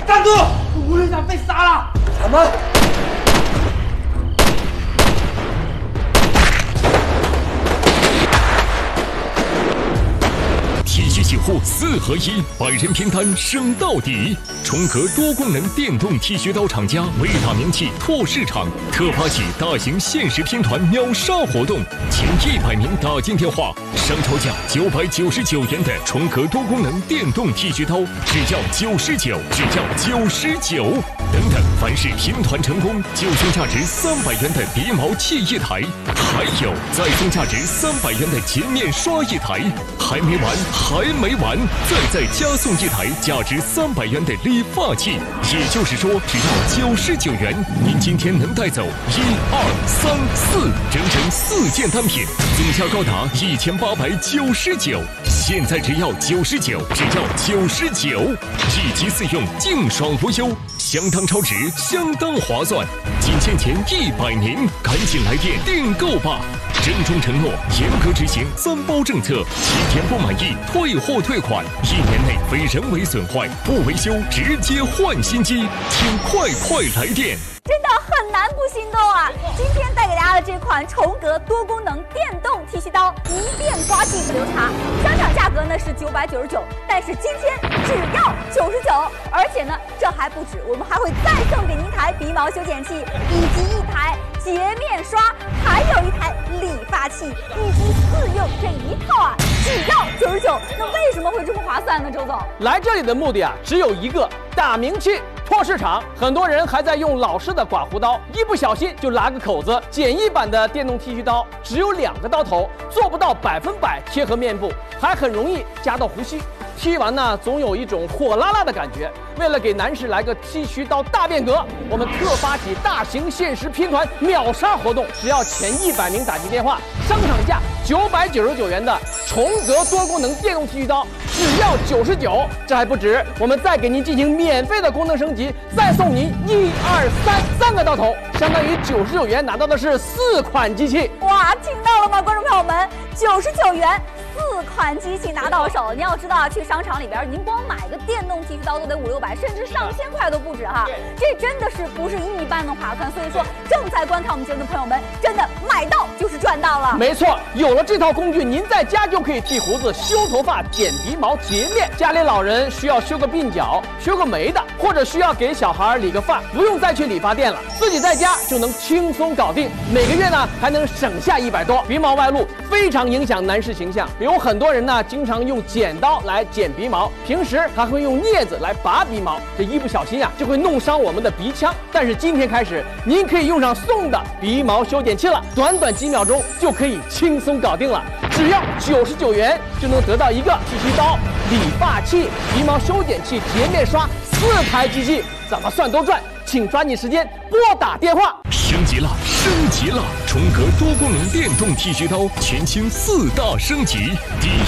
站住！吴队长被杀了！ 什么？ 体系洗护4合1，百人拼单升到底。重格多功能电动剃须刀厂家为打名气拓市场，特发起大型限时拼团秒杀活动，前100名打进电话，商超价999元的重格多功能电动剃须刀，只要99，只要99。等等，凡是拼团成功，就送价值300元的鼻毛器1台，还有再送价值300元的洁面刷1台。还没完，还没完，再加送1台价值300元的理发器。也就是说，只要99元，您今天能带走1、2、3、4，整整4件单品，总价高达1899。现在只要99，只要99，1机4用，净爽无忧，相当超值，相当划算。仅限前100名，赶紧来电订购吧！郑重承诺，严格执行3包政策，7天不满意退货退款，1年内非人为损坏不维修直接换新机，请快来电！ 真的很难不心动啊！今天带给大家的这款重格多功能电动剃须刀，一遍刮净不留茬。商场价格呢是999，但是今天只要99，而且呢这还不止，我们还会再送给您一台鼻毛修剪器，以及1台洁面刷，还有1台理发器，1机4用这一套啊，只要99。那为什么会这么划算呢？周总， 来这里的目的啊，只有一个，打名气。拓市场，很多人还在用老式的刮胡刀，一不小心就拉个口子。简易版的电动剃须刀只有2个刀头，做不到100%贴合面部，还很容易夹到胡须。剃完呢，总有一种火辣辣的感觉。为了给男士来个剃须刀大变革，我们特发起大型限时拼团秒杀活动，只要前100名打进电话，商场价999元的重格多功能电动剃须刀，只要99。这还不止，我们再给您进行免费的功能升级，再送您1、2、3个刀头，相当于99元拿到的是4款机器。 哇，听到了吗，观众朋友们？99元4款机器拿到手。您要知道啊，去商场里边，您光买个电动剃须刀都得500、600，甚至上千块都不止哈。这真的是不是一般的划算。所以说，正在观看我们节目的朋友们，真的买到就是赚到了。 没错，有了这套工具，您在家就可以剃胡子、修头发、剪鼻毛、洁面。家里老人需要修个鬓角、修个眉的，或者需要给小孩理个发，不用再去理发店了，自己在家就能轻松搞定。每个月呢还能省下100多。鼻毛外露非常影响男士形象，有很多人呢经常用剪刀来剪鼻毛，平时还会用镊子来拔鼻毛，这一不小心就会弄伤我们的鼻腔。但是今天开始，您可以用上送的鼻毛修剪器了，短短几秒钟就可以轻松搞定了。只要99元就能得到一个剃须刀、理发器、鼻毛修剪器、洁面刷4台机器，怎么算都赚。请抓紧时间拨打电话。 升级了，升级了！重格多功能电动剃须刀全新4大升级。第一，